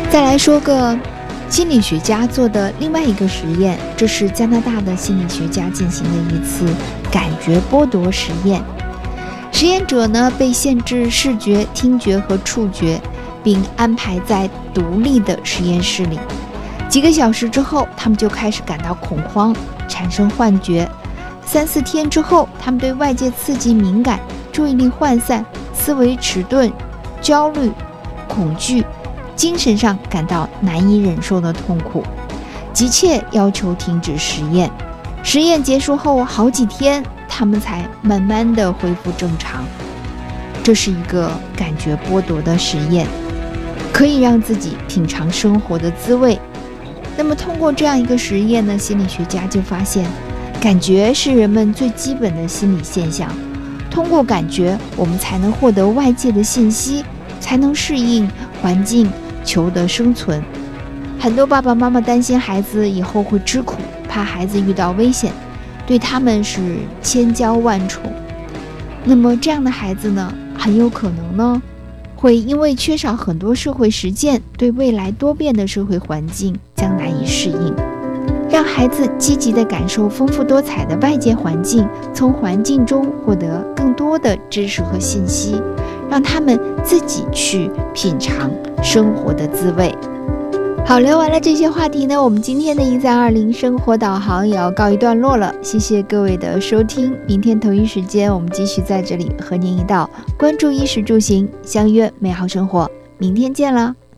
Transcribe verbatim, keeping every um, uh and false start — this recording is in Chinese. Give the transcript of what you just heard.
再来说个心理学家做的另外一个实验，这是加拿大的心理学家进行的一次感觉剥夺实验。实验者呢被限制视觉、听觉和触觉，并安排在独立的实验室里。几个小时之后，他们就开始感到恐慌，产生幻觉。三四天之后，他们对外界刺激敏感，注意力涣散，思维迟钝，焦虑、恐惧，精神上感到难以忍受的痛苦，急切要求停止实验。实验结束后好几天，他们才慢慢的恢复正常。这是一个感觉剥夺的实验，可以让自己品尝生活的滋味。那么通过这样一个实验呢，心理学家就发现，感觉是人们最基本的心理现象。通过感觉，我们才能获得外界的信息，才能适应环境，求得生存。很多爸爸妈妈担心孩子以后会吃苦，怕孩子遇到危险，对他们是千娇万宠。那么这样的孩子呢，很有可能呢，会因为缺少很多社会实践，对未来多变的社会环境将难以适应。让孩子积极地感受丰富多彩的外界环境，从环境中获得更多的知识和信息，让他们自己去品尝生活的滋味。好，聊完了这些话题呢，我们今天的一三二零生活导航也要告一段落了。谢谢各位的收听，明天同一时间我们继续在这里和您一道关注衣食住行，相约美好生活。明天见了。